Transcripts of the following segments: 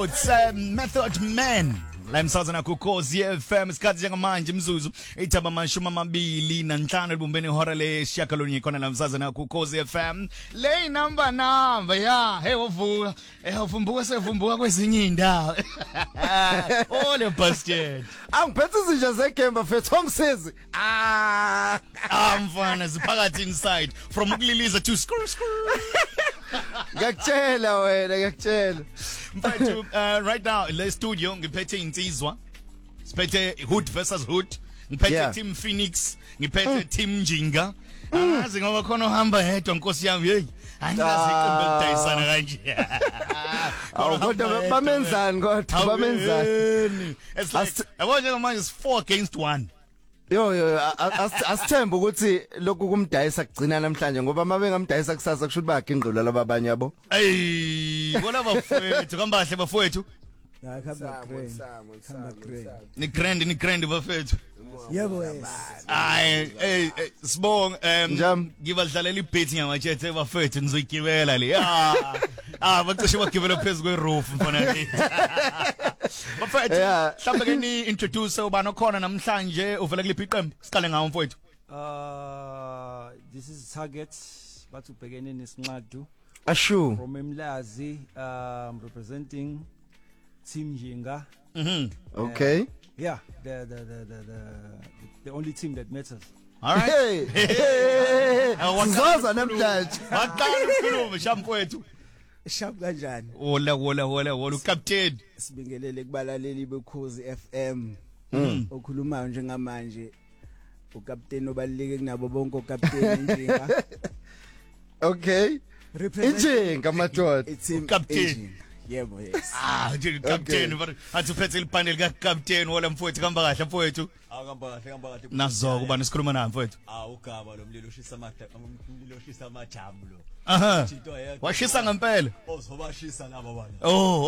It's Method Man. La msazana kukozi FM sikhathi njengamanje imzuzu ithaba amashumi amabili nanhlanu libumbene ihora leshakalonye khona la msazana kukozi FM le number ya hey uvuka uvumbuka sevumbuka kwezinye indawo ole bastard angiphethe izinja zegemba fethu ongisizi mfana ziphakathi inside from ukuliliza to screw ngakutshela wena ngakutshela mfethu right now le studio ngiphethe insizwa siphethe Hood versus Hood ngiphethe Team Phoenix ngiphethe Team Njinga angazi ngoba khona uhamba yedwa nkosi yami hey angazi iqembu lidayisana kanje kodwa bamenzani kodwa bamenzani it's like abonye manje is 4 against 1 yo asithemba ukuthi lokhu kumdayisa kugcina namhlanje ngoba mabe ngamdayisa kusasa kusho bayagingqula labanye yabo bona bafowethu kambahle bafowethu ni grand bafethu yebo ay sibong ngibadlalela ibeat ngamajethe bafethu nizoyigibela le bacishe bagibela phezulu kweroof mfana bafethu mhlawumbe ke ni introduce ubani okhona namhlanje uvela kuliphi iqembu siqale ngawo mfowethu this is Target bathi ubhekene nesinqadu ashu from Emlazi representing Team Njinga okay yeah the only team that matters. All right. Sizoza namhlanje. Waqala ukukhuluma shamfowethu. Sharp kanjani? Wola captain. Sibingelele kubalaleli bekhozi FM. Okhulumayo njengamanje ucaptain obaluleke kunabo bonke ucaptain Njinga. Okay. Njinga madoda. Captain. Yebo yes. Nje captain athuphethe ipanel ka captain wala mfowethu kamba kahle mfowethu. Kamba kahle. Nazo kuba nisikhuluma naye mfowethu. Ugaba lo mlilo ushisa amajamu lo. Washisa ngempela. Ozobashisa labo bana. Oh.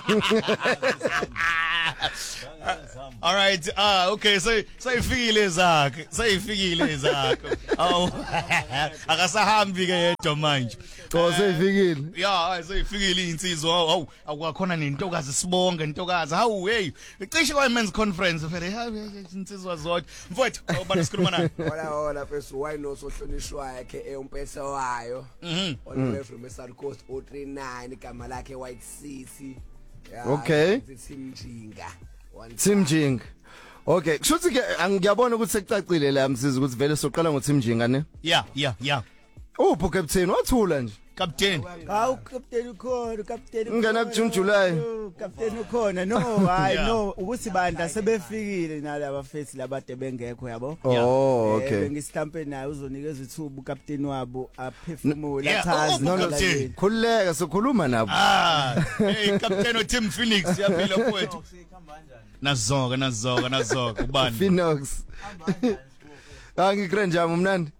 All right. Okay. So ifikile zakho. Akasahambi ke yedwa manje. Cha seyifikile. Yeah, seyifikile insizwa. Akwakhona nentokazi sibonge intokazi. Hawu hey. Cishe kwa men's conference phela. Insizwa zonke. Mfowethu, awubani sikhuluma naye. Hola mfethu why no sohlonishwa yakhe umpesa wayo. On way from South Coast 039 igama lakhe White City. Okay. Team Njinga. Team Njinga. Okay, kushuthi ke ngiyabona ukuthi sekucacile la msizi ukuthi vele soqala ngo Team Njinga ne? Yeah. Upho captain wathula nje. Captain. Hawu captain ukhona, captain. Ungena ku June July. Captain ukhona. No, hayi no, ukuthi bandla sebefikile nalaba fethi labade bengekho yabo. Oh, okay. Bengistampe naye uzonikeza ithuba ucaptain wabo aphefumule achazi no. Khuleka sokhuluma nabo. Hey captain o Team Phoenix yaphila mfowethu. Nazoka ubani? Phoenix. Ngikrenda njani mnandi?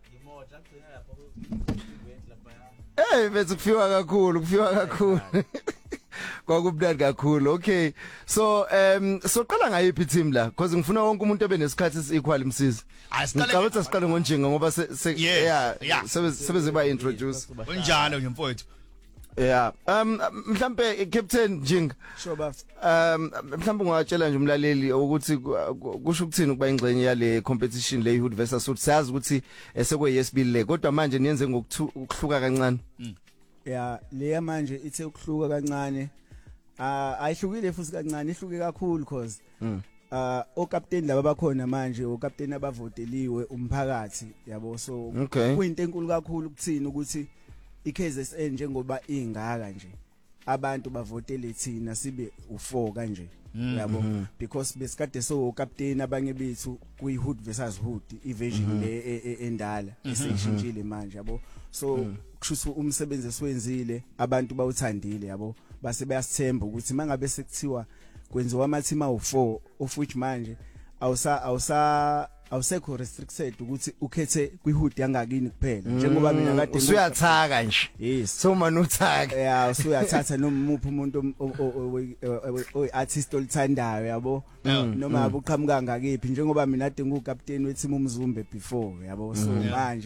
Hey bese kufiwa kakhulu. Kwakubulali kakhulu. Okay. So soqala ngayiphi team la because ngifuna wonke umuntu ebe nesikhathi equal msizi. Ngicabanga siqale ngonjinga ngoba sebeze ba introduce. Unjalo nje mfowethu. Yeah. Mhlambe Captain Njinga. Sure baf. Mhlambe ungawatshela nje umlaleli ukuthi kusho ukuthini ukuba ingxenye yale competition le Hood versus Hood sazi ukuthi esekwe yesibili le kodwa manje niyenze ngokuhluka kancane. Yeah, le manje ithe ukuhluka kancane. Ayihlukile futhi kancane ihluke kakhulu because ocaptain laba bakhona manje ocaptain abavoteliwe umphakathi yabo so kuyinto enkulu kakhulu kuthina ukuthi iKZN njengoba ingaka nje abantu bavotele thina sibe u4 kanje yabo because besikade so captain abanye bethu kuyi Hood versus Hood iversion le endala esishintshile manje yabo so kusho umsebenzi esiwenzile abantu bawuthandile yabo base bayasithemba ukuthi mangabe sekuthiwa kwenziwa ama team awu4 of which manje awusekho restricted ukuthi ukhethe kwihood yangakini kuphela njengoba mina kade usuyathaka nje yes so manuthaka yeah usuyathatha noma umuntu artist olithandayo yabo noma abuqhamuka ngakephi njengoba mina ade ngukapteni weteam umzumbe before yabo so manje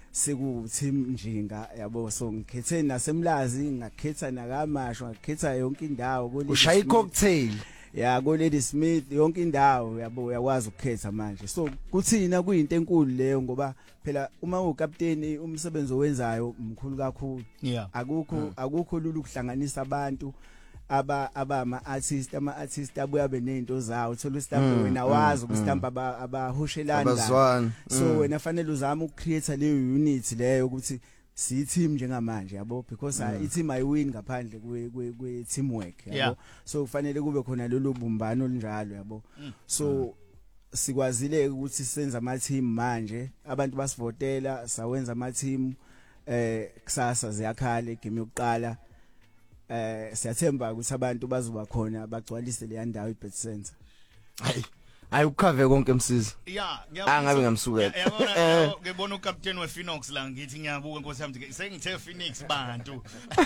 seku team Njinga yabo, so ngikhethe nasemlazi, ngakhetha nakamasho, ngakhetha yonke indawo ko ushaya cocktail ya ko Lady Smith, yonke indawo yabo uyakwazi ukukhetha manje. So kuthina kuyinto enkulu leyo, ngoba phela uma ukapteni umsebenzi owenzayo umkhulu kakhulu. Yeah. Akukho lulu kuhlanganisa abantu ama artist abuya benento zawo, uthola istamp wena wazi ukustamp abahushelani abazwana. So wena fanele uzame ukcreate leyo unity leyo ukuthi si team njengamanje yabo, because i team ayiwin ngaphandle kwe teamwork yabo. Yeah. So kufanele kube khona lolu bumbano olinjalo yabo. So sikwazile ukuthi senze ama team manje, abantu basivotela sawenza ama team kusasa ziyakhala igame yokuqala. Siyathemba ukuthi abantu bazoba khona bagcwalise le ndawo iBet Center. Hayi ukukhave konke Msiza. Yeah, Angabe ngamsukela. Yabona ngibona uCaptain wePhoenix la, ngithi ngiyabuka Nkosi yami ngithi sengithe Phoenix bantu.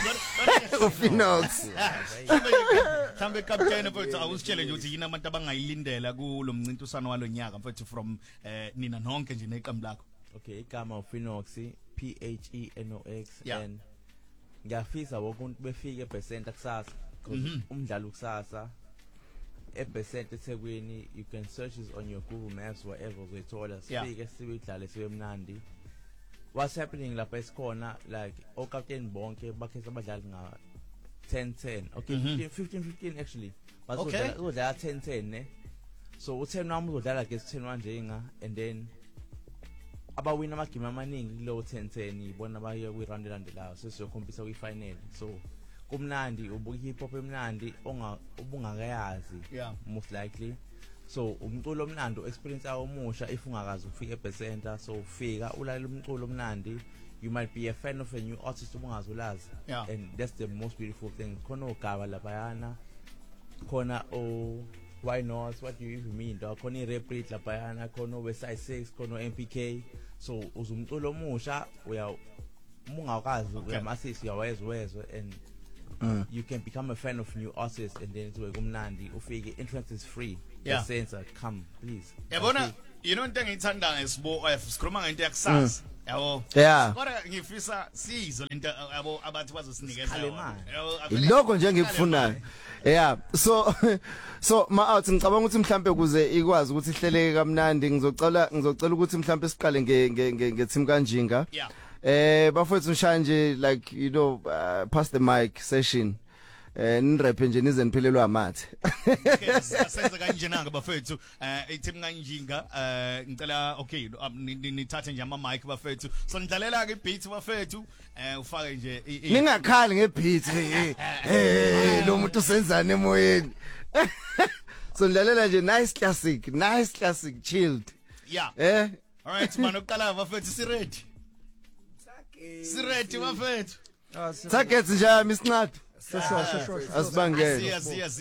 uPhoenix. Mhlambe Captain mfethu awusitshele nje ukuthi yini abantu abangayilindela kulo mncintiswano walonyaka mfethu from nina nonke nje neqembu lakho. Okay, igama uPhoenix, PHENOX, Yeah. and ngiyafisa wonke umuntu befike eBet Center kusasa, umdlalo kusasa eBet Center eThekwini. You can search it on your Google Maps, whatever uzothola. Yeah. Sifike sibidlale sibe mnandi. What's happening lapha esikhona, like okapteni bonke bakhetha abadlali nga 10-10, okay, 15-15 actually, but Okay. uzodlala 10-10 ne. So u10 wami uzodlala against 10 Njenga, and then abawina amagame amaningi kulo 10-10 ibona baye kwi-round elandelayo, sesiyokhompisa kwi-final. So kumnandi, ubuka hip hop emnandi ubungakayazi, Yeah. most likely. So umculo omnandi experience yawo omusha if ungakazi ukufika eBet Center. So ufika ulalela umculo omnandi, you might be a fan of a new artist ubungazulazi. Yeah. And that's the most beautiful thing. Khona ogaba laphayana, khona why not, what do you even mean dog, khona i-Rap laphayana, khona Westside 6, khona MPK. So uzumculo omusha ungakazi uyamasisi uyawezwe, and you can become a fan of new artists, and then it's kumnandi ufike. Entrance is free. Yeah. The center, come please. Yabona, you know into engiyithanda ngesibo sikhuluma ngento yakusasa. Yabo. Yeah. Kodwa ngifisa sizo lento yabo abathi bazosinikeza Sikhale yona. manje. Yabo, avele- Lokho nje engikufunayo. Yeah, so ma out ngicabanga ukuthi mhlambe kuze ikwazi ukuthi ihleleke kamnandi, ngizocela ukuthi mhlambe siqale nge team kaNjinga. Yeah. Bafowethu nshaya nje like you know pass the mic session. Nirep nje nize niphelelwa amathe. Okay, senza kanjena bafethu iTeam kaNjinga ngicela okay nithathe nje ama mic bafethu, so nidlalela ke beats bafethu ufake nje Ningakhali ngebeat lo muntu usenzana emoyeni. So nilalela nje nice classic chilled. Yeah. All right man, uqala bafethu si ready bafethu. Targets nje Miss Ncadi. Sure. Asibangele. Yes.